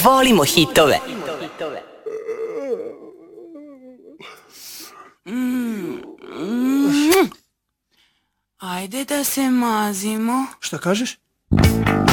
volimo hitove. Ajde da se mazimo. Šta kažeš?